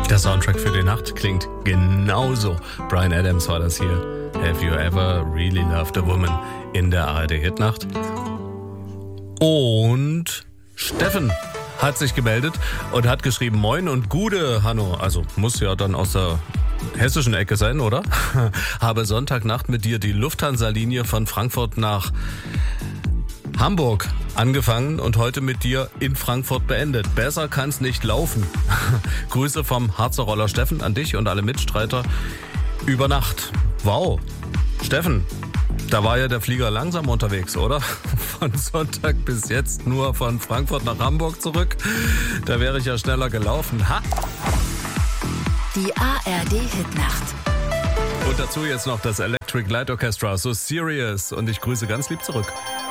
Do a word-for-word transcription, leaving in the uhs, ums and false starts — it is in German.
Der Soundtrack für die Nacht klingt genauso. Bryan Adams war das hier. Have you ever really loved a woman in der A R D-Hitnacht? Und Steffen hat sich gemeldet und hat geschrieben, moin und Gude, Hanno. Also muss ja dann aus der hessischen Ecke sein, oder? Habe Sonntagnacht mit dir die Lufthansa-Linie von Frankfurt nach Hamburg angefangen und heute mit dir in Frankfurt beendet. Besser kann's nicht laufen. Grüße vom Harzer Roller Steffen an dich und alle Mitstreiter über Nacht. Wow, Steffen, da war ja der Flieger langsam unterwegs, oder? Von Sonntag bis jetzt nur von Frankfurt nach Hamburg zurück. Da wäre ich ja schneller gelaufen. Ha! Die A R D-Hitnacht. Und dazu jetzt noch das Electric Light Orchestra, so serious. Und ich grüße ganz lieb zurück.